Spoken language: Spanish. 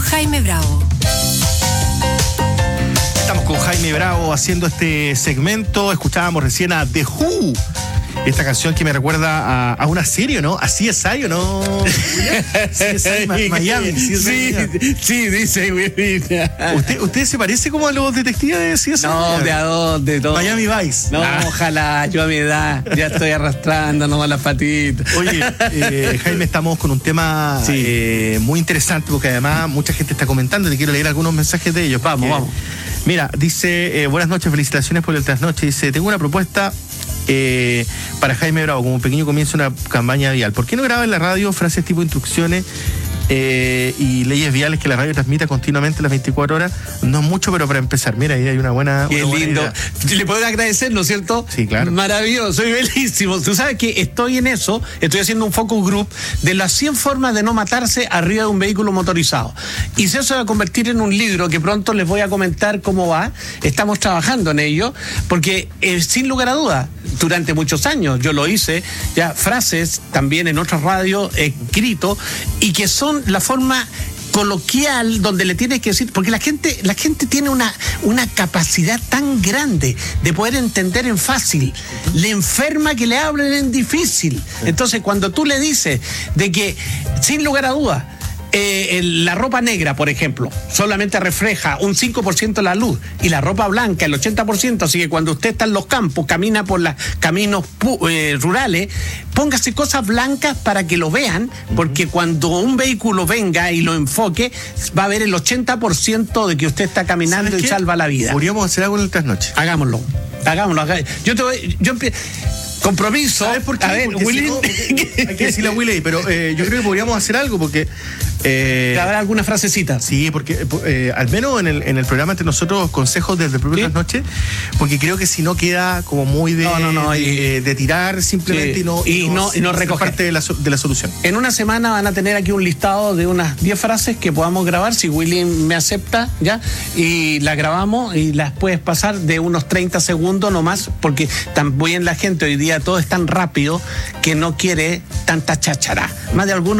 Jaime Bravo. Estamos con Jaime Bravo haciendo este segmento. Escuchábamos recién a The Who. Esta canción que me recuerda a una serie, ¿no? ¿A CSI o no? CSI Miami. Sí, dice Willy. ¿Usted se parece como a los detectives de CSI? No, ¿de a dónde? No. Miami Vice. No, ojalá, yo a mi edad ya estoy arrastrando nomás las patitas. Oye, Jaime, estamos con un tema muy interesante, porque además mucha gente está comentando. Te quiero leer algunos mensajes de ellos. Vamos. Mira, dice, buenas noches, felicitaciones por el trasnoche. Dice, tengo una propuesta para Jaime Bravo, como un pequeño comienzo de una campaña vial. ¿Por qué no graba en la radio frases tipo instrucciones y leyes viales que la radio transmita continuamente las 24 horas? No es mucho, pero para empezar, mira, ahí hay una buena... Qué una lindo. buena idea. Le puedo agradecer, ¿no es cierto? Sí, claro. Maravilloso, soy bellísimo. Tú sabes que estoy en eso, estoy haciendo un focus group de las 100 formas de no matarse arriba de un vehículo motorizado. Y si eso se va a convertir en un libro que pronto les voy a comentar cómo va, estamos trabajando en ello, porque sin lugar a dudas, durante muchos años yo lo hice, ya frases también en otras radios, escrito, y que son la forma coloquial donde le tienes que decir, porque la gente tiene una capacidad tan grande de poder entender en fácil, le enferma que le hablen en difícil. Entonces cuando tú le dices de que sin lugar a dudas la ropa negra, por ejemplo, solamente refleja un 5% la luz, y la ropa blanca el 80%, así que cuando usted está en los campos, camina por los caminos rurales, póngase cosas blancas para que lo vean, porque cuando un vehículo venga y lo enfoque, va a ver el 80% de que usted está caminando y salva la vida. Podríamos hacer algo en el trasnoche. Hagámoslo. Compromiso. ¿Sabes por qué? A ver, Willy. Si no, hay que decirle a Willy, pero yo creo que podríamos hacer algo porque... ¿Habrá alguna frasecita? Sí, porque al menos en el programa entre nosotros, consejos desde el propio trasnoche, porque creo que si no queda como muy de tirar simplemente y no recoger parte de la solución. En una semana van a tener aquí un listado de unas 10 frases que podamos grabar, si Willy me acepta, ¿ya? Y las grabamos y las puedes pasar de unos 30 segundos nomás, porque también la gente hoy día todo es tan rápido que no quiere tanta cháchara. Más de algunos